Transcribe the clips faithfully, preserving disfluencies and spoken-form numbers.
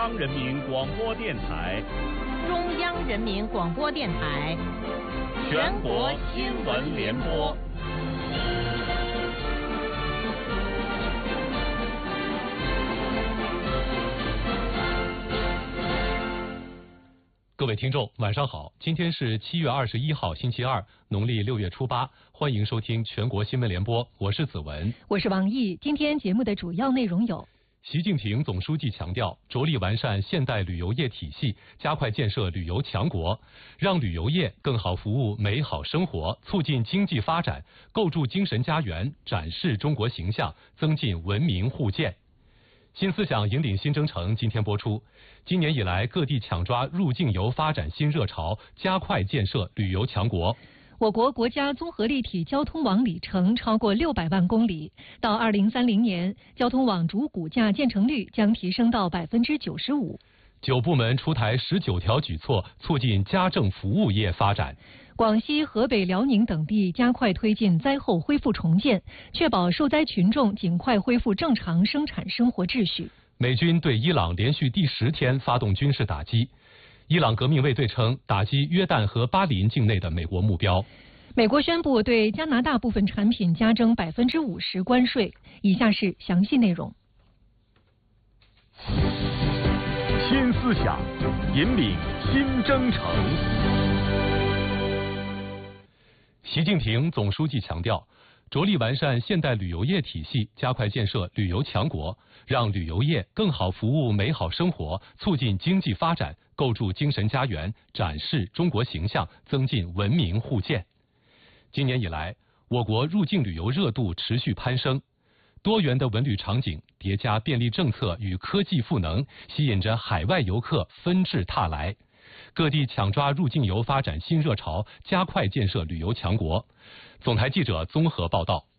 央人民广播电台、 中央人民广播电台全国新闻联播。 各位听众，晚上好！今天是七月二十一号，星期二，农历六月初八，欢迎收听全国新闻联播，我是子文， 我是王毅。今天节目的主要内容有： 习近平总书记强调，着力完善现代旅游业体系，加快建设旅游强国，让旅游业更好服务美好生活，促进经济发展，构筑精神家园，展示中国形象，增进文明互鉴。新思想引领新征程今天播出。今年以来，各地抢抓入境游发展新热潮，加快建设旅游强国。 我国国家综合立体交通网里程超过六百万公里，到二零三零年，交通网主骨架建成率将提升到百分之九十五。 九部门出台十九条举措，促进家政服务业发展。 广西、河北、辽宁等地加快推进灾后恢复重建，确保受灾群众尽快恢复正常生产生活秩序。 美军对伊朗连续第十天发动军事打击。伊朗革命卫队称打击约旦和巴林境内的美国目标。 美国宣布对加拿大部分产品加征百分之五十关税。以下是详细内容。 新思想引领新征程。 习近平总书记强调，着力完善现代旅游业体系，加快建设旅游强国，让旅游业更好服务美好生活，促进经济发展，构筑精神家园，展示中国形象，增进文明互鉴。今年以来，我国入境旅游热度持续攀升，多元的文旅场景叠加便利政策与科技赋能，吸引着海外游客纷至沓来。各地抢抓入境游发展新热潮，加快建设旅游强国。总台记者综合报道。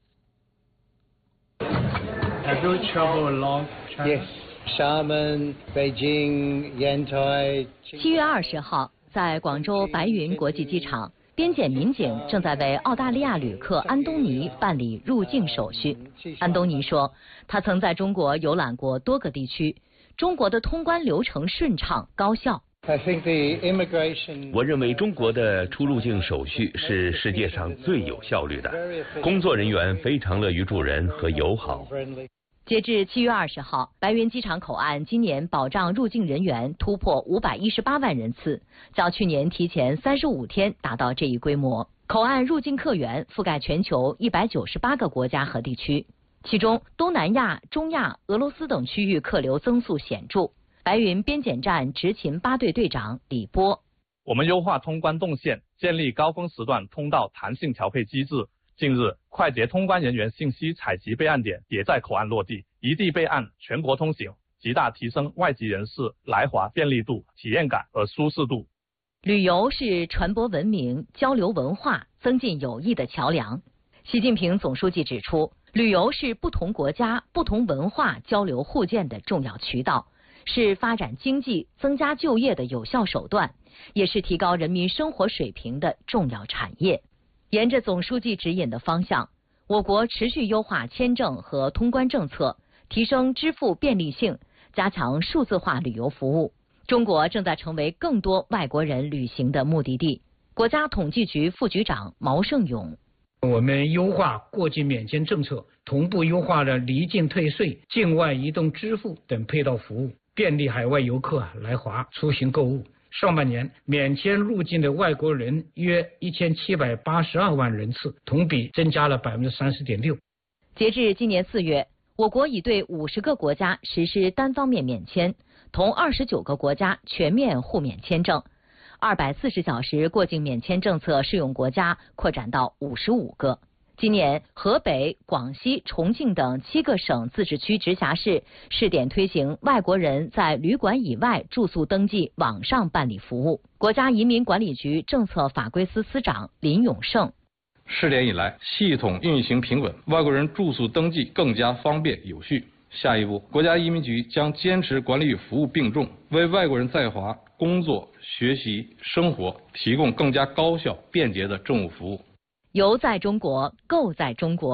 Have you traveled along China? Yes, Xiamen, Beijing, Yantai. 七月二十号，在广州白云国际机场，边检民警正在为澳大利亚旅客安东尼办理入境手续。安东尼说，他曾在中国游览过多个地区，中国的通关流程顺畅高效。 我认为中国的出入境手续是世界上最有效率的，工作人员非常乐于助人和友好。 截至七月二十号，白云机场口岸今年保障入境人员突破五百一十八万人次，较去年提前三十五天达到这一规模。口岸入境客源覆盖全球一百九十八个国家和地区，其中东南亚、中亚、俄罗斯等区域客流增速显著。白云边检站执勤八队队长李波： 我们优化通关动线，建立高峰时段通道弹性调配机制。近日，快捷通关人员信息采集备案点也在口岸落地，一地备案，全国通行，极大提升外籍人士来华便利度、体验感和舒适度。 旅游是传播文明、交流文化、增进友谊的桥梁。习近平总书记指出，旅游是不同国家、不同文化交流互鉴的重要渠道，是发展经济、增加就业的有效手段，也是提高人民生活水平的重要产业。沿着总书记指引的方向，我国持续优化签证和通关政策，提升支付便利性，加强数字化旅游服务。中国正在成为更多外国人旅行的目的地。国家统计局副局长毛盛勇： 我们优化过境免签政策，同步优化了离境退税、境外移动支付等配套服务，便利海外游客来华出行购物。上半年免签入境的外国人约一千七百八十二万人次，同比增加了百分之三十点六。 截至今年四月，我国已对五十个国家实施单方面免签，同二十九个国家全面互免签证。二百四十小时过境免签政策适用国家扩展到五十五个。今年，河北、广西、重庆等七个省、自治区、直辖市试点推行外国人在旅馆以外住宿登记网上办理服务。国家移民管理局政策法规司司长林永胜： 试点以来，系统运行平稳，外国人住宿登记更加方便有序。下一步，国家移民局将坚持管理与服务并重，为外国人在华工作、学习、生活提供更加高效、便捷的政务服务。 游在中国，购在中国。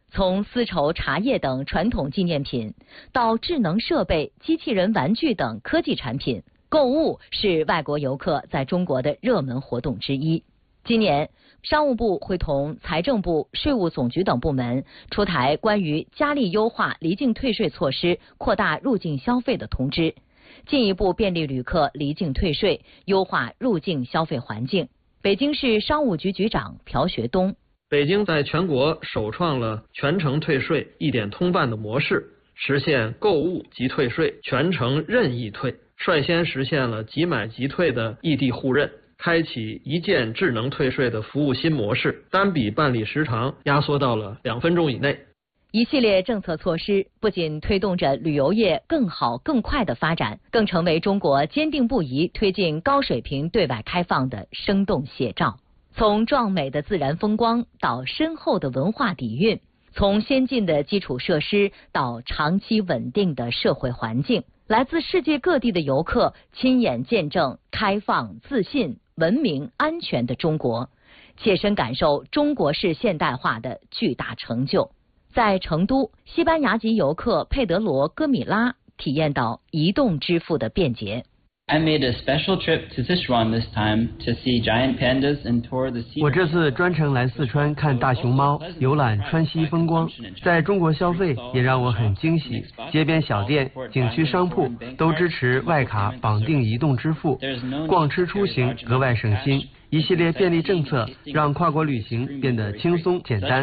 从丝绸、茶叶等传统纪念品，到智能设备、机器人玩具等科技产品，购物是外国游客在中国的热门活动之一。今年，商务部会同财政部、税务总局等部门出台关于加力优化离境退税措施、扩大入境消费的通知，进一步便利旅客离境退税，优化入境消费环境。北京市商务局局长朴学东。 北京在全国首创了全程退税一点通办的模式，实现购物即退税，全程任意退，率先实现了即买即退的异地互认，开启一键智能退税的服务新模式，单笔办理时长压缩到了两分钟以内。 一系列政策措施不仅推动着旅游业更好更快的发展，更成为中国坚定不移推进高水平对外开放的生动写照。从壮美的自然风光到深厚的文化底蕴，从先进的基础设施到长期稳定的社会环境，来自世界各地的游客亲眼见证开放、自信、文明、安全的中国，切身感受中国式现代化的巨大成就。在成都，西班牙籍游客佩德罗·戈米拉体验到移动支付的便捷。 I made a special trip to Sichuan this time to see giant pandas and tour the sea. 我这次专程来四川看大熊猫，游览川西风光。在中国消费也让我很惊喜，街边小店、景区商铺都支持外卡绑定移动支付，逛吃出行格外省心。一系列便利政策让跨国旅行变得轻松简单。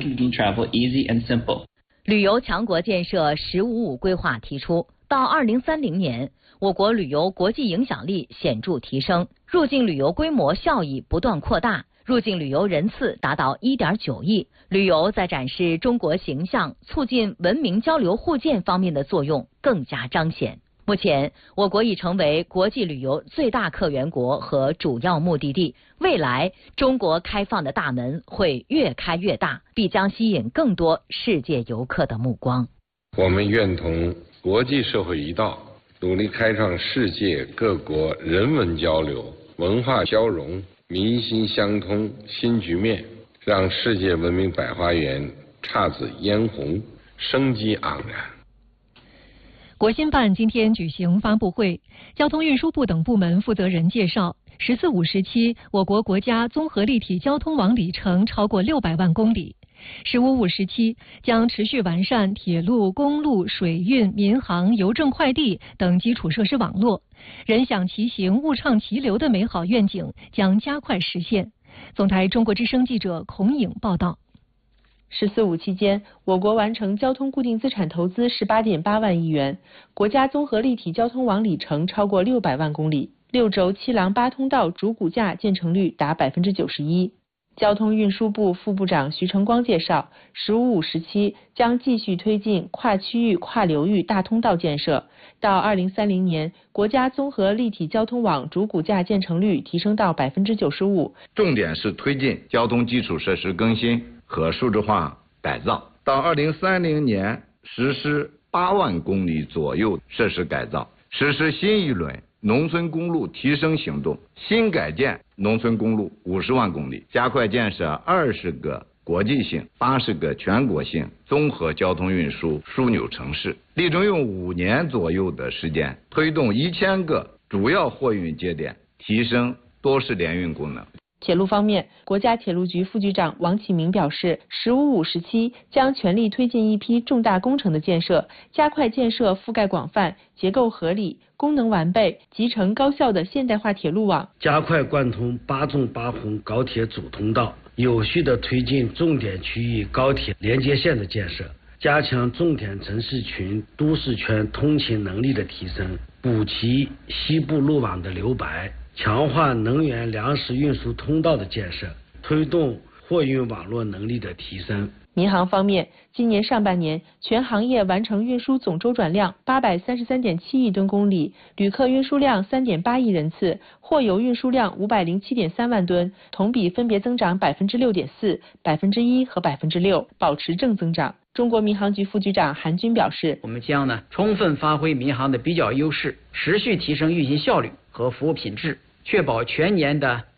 旅游强国建设“十五五”规划提出，到二零三零年，我国旅游国际影响力显著提升，入境旅游规模效益不断扩大，入境旅游人次达到 一点九亿，旅游在展示中国形象、促进文明交流互鉴方面的作用更加彰显。目前，我国已成为国际旅游最大客源国和主要目的地。未来，中国开放的大门会越开越大，必将吸引更多世界游客的目光。 我们愿同国际社会一道，努力开创世界各国人文交流、文化交融、民心相通新局面，让世界文明百花园姹紫嫣红，生机盎然。 国新办今天举行发布会，交通运输部等部门负责人介绍，十四五时期，我国国家综合立体交通网里程超过六百万公里。十五五时期将持续完善铁路、公路、水运、民航、邮政快递等基础设施网络，人享其行、物畅其流的美好愿景将加快实现。总台中国之声记者孔颖报道。 十四五期间，我国完成交通固定资产投资十八点八万亿元，国家综合立体交通网里程超过六百万公里，六轴七廊八通道主骨架建成率达百分之九十一。交通运输部副部长徐成光介绍，十五五时期将继续推进跨区域、跨流域大通道建设，到二零三零年，国家综合立体交通网主骨架建成率提升到百分之九十五。 重点是推进交通基础设施更新和数字化改造，到二零三零年实施八万公里左右设施改造，实施新一轮农村公路提升行动，新改建农村公路五十万公里，加快建设二十个国际性、八十个全国性综合交通运输枢纽城市，力争用五年左右的时间，推动一千个主要货运节点提升多式联运功能。 铁路方面，国家铁路局副局长王启明表示，十五五时期将全力推进一批重大工程的建设，加快建设覆盖广泛、结构合理、功能完备、集成高效的现代化铁路网， 加快贯通八纵八横高铁主通道，有序地推进重点区域高铁连接线的建设，加强重点城市群、都市圈通勤能力的提升，补齐西部路网的留白，强化能源粮食运输通道的建设，推动货运网络能力的提升。 民航方面，今年上半年全行业完成运输总周转量八百三十三点七亿吨公里，旅客运输量三点八亿人次，货邮运输量五百零七点三万吨，同比分别增长百分之六点四、百分之一和百分之六，保持正增长。中国民航局副局长韩军表示， 我们将呢充分发挥民航的比较优势，持续提升运行效率和服务品质，确保全年的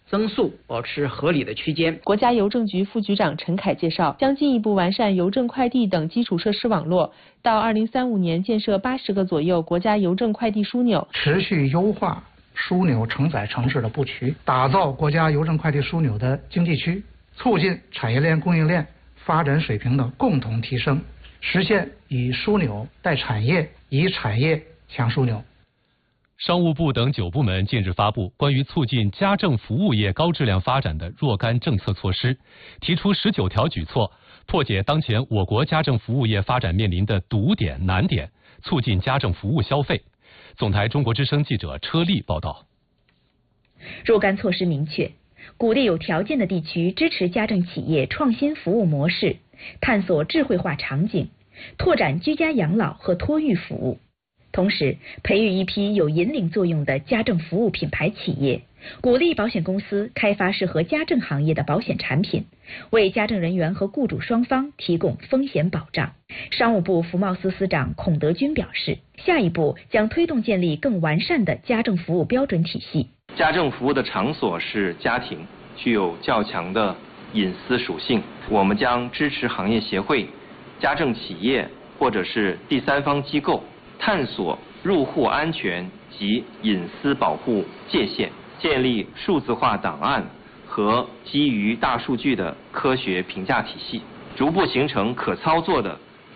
增速保持合理的区间。 国家邮政局副局长陈凯介绍，将进一步完善邮政快递等基础设施网络，到二零三五年建设八十个左右国家邮政快递枢纽， 持续优化枢纽承载城市的布局，打造国家邮政快递枢纽的经济区，促进产业链供应链发展水平的共同提升，实现以枢纽带产业，以产业强枢纽。 商务部等九部门近日发布关于促进家政服务业高质量发展的若干政策措施，提出十九条举措，破解当前我国家政服务业发展面临的堵点难点，促进家政服务消费。总台中国之声记者车丽报道。 若干措施明确，鼓励有条件的地区支持家政企业创新服务模式，探索智慧化场景，拓展居家养老和托育服务。同时，培育一批有引领作用的家政服务品牌企业，鼓励保险公司开发适合家政行业的保险产品，为家政人员和雇主双方提供风险保障。商务部服贸司司长孔德军表示，下一步将推动建立更完善的家政服务标准体系。 家政服务的场所是家庭，具有较强的隐私属性。我们将支持行业协会、家政企业或者是第三方机构探索入户安全及隐私保护界限，建立数字化档案和基于大数据的科学评价体系，逐步形成可操作的